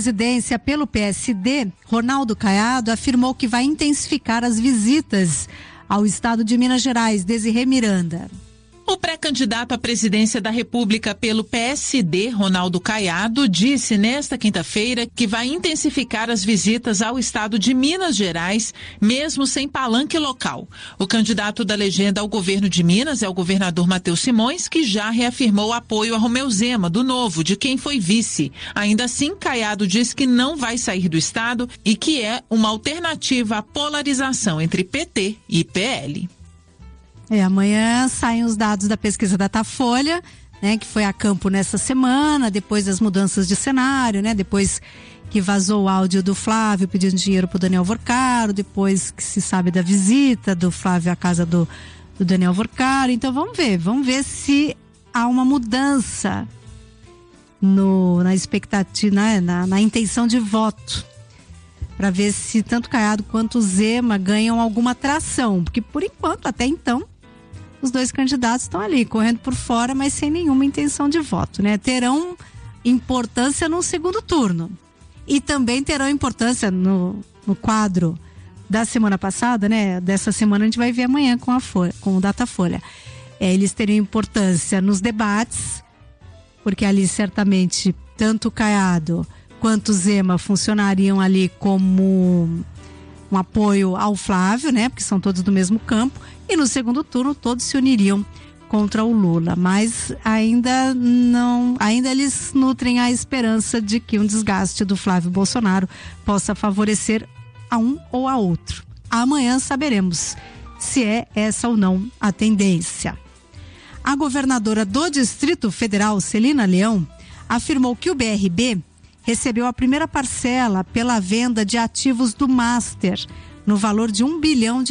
Presidência pelo PSD, Ronaldo Caiado, afirmou que vai intensificar as visitas ao estado de Minas Gerais. Desirê Miranda. O pré-candidato à presidência da República pelo PSD, Ronaldo Caiado, disse nesta quinta-feira que vai intensificar as visitas ao estado de Minas Gerais, mesmo sem palanque local. O candidato da legenda ao governo de Minas é o governador Matheus Simões, que já reafirmou o apoio a Romeu Zema, do Novo, de quem foi vice. Ainda assim, Caiado diz que não vai sair do estado e que é uma alternativa à polarização entre PT e PL. Amanhã saem os dados da pesquisa Datafolha, né, que foi a campo nessa semana, depois das mudanças de cenário, né, depois que vazou o áudio do Flávio pedindo dinheiro pro Daniel Vorcaro, depois que se sabe da visita do Flávio à casa do Daniel Vorcaro. Então vamos ver se há uma mudança na expectativa, né, na intenção de voto, para ver se tanto Caiado quanto o Zema ganham alguma tração, porque por enquanto, até então, os dois candidatos estão ali, correndo por fora, mas sem nenhuma intenção de voto, né? Terão importância no segundo turno. E também terão importância no quadro da semana passada, né? Dessa semana a gente vai ver amanhã com o Datafolha. Eles teriam importância nos debates, porque ali certamente tanto o Caiado quanto o Zema funcionariam ali como um apoio ao Flávio, né? Porque são todos do mesmo campo. E no segundo turno todos se uniriam contra o Lula. Mas ainda eles nutrem a esperança de que um desgaste do Flávio Bolsonaro possa favorecer a um ou a outro. Amanhã saberemos se é essa ou não a tendência. A governadora do Distrito Federal, Celina Leão, afirmou que o BRB recebeu a primeira parcela pela venda de ativos do Master, no valor de R$1 bilhão.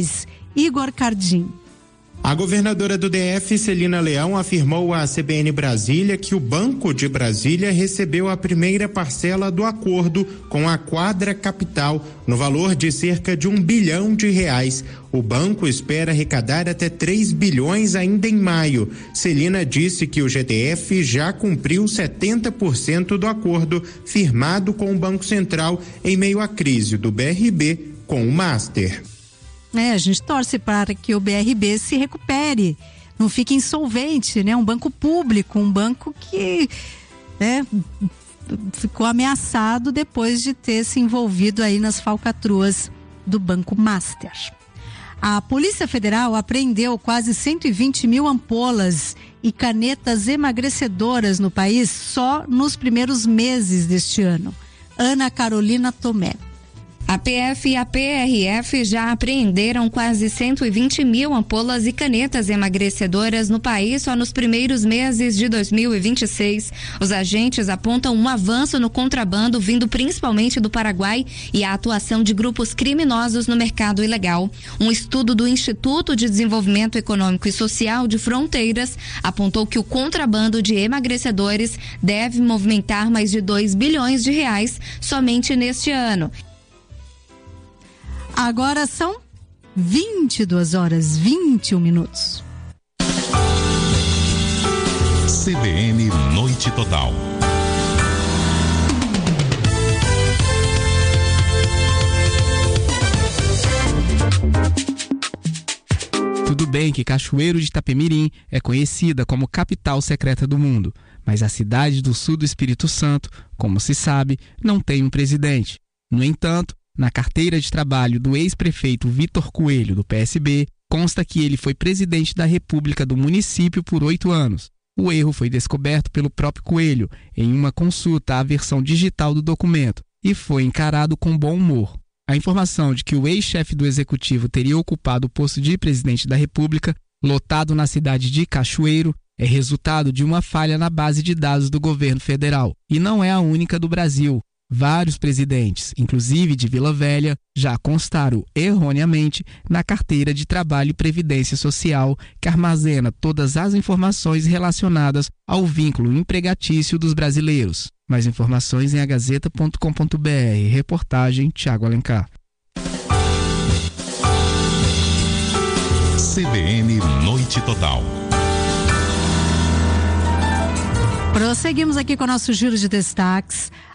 Igor Cardim. A governadora do DF, Celina Leão, afirmou à CBN Brasília que o Banco de Brasília recebeu a primeira parcela do acordo com a Quadra Capital, no valor de cerca de R$1 bilhão. O banco espera arrecadar até 3 bilhões ainda em maio. Celina disse que o GDF já cumpriu 70% do acordo firmado com o Banco Central em meio à crise do BRB com o Master. A gente torce para que o BRB se recupere, não fique insolvente, né? Um banco público, um banco que, né, ficou ameaçado depois de ter se envolvido aí nas falcatruas do Banco Master. A Polícia Federal apreendeu quase 120 mil ampolas e canetas emagrecedoras no país só nos primeiros meses deste ano. Ana Carolina Tomé. A PF e a PRF já apreenderam quase 120 mil ampolas e canetas emagrecedoras no país só nos primeiros meses de 2026. Os agentes apontam um avanço no contrabando vindo principalmente do Paraguai e a atuação de grupos criminosos no mercado ilegal. Um estudo do Instituto de Desenvolvimento Econômico e Social de Fronteiras apontou que o contrabando de emagrecedores deve movimentar mais de R$2 bilhões somente neste ano. Agora são 22h21. CBN Noite Total. Tudo bem que Cachoeiro de Itapemirim é conhecida como capital secreta do mundo, mas a cidade do sul do Espírito Santo, como se sabe, não tem um presidente. No entanto, na carteira de trabalho do ex-prefeito Vitor Coelho, do PSB, consta que ele foi presidente da República do município por 8 anos. O erro foi descoberto pelo próprio Coelho em uma consulta à versão digital do documento e foi encarado com bom humor. A informação de que o ex-chefe do executivo teria ocupado o posto de presidente da República, lotado na cidade de Cachoeiro, é resultado de uma falha na base de dados do governo federal e não é a única do Brasil. Vários presidentes, inclusive de Vila Velha, já constaram erroneamente na carteira de Trabalho e Previdência Social, que armazena todas as informações relacionadas ao vínculo empregatício dos brasileiros. Mais informações em agazeta.com.br. Reportagem Tiago Alencar. CBN Noite Total. Prosseguimos aqui com o nosso giro de destaques.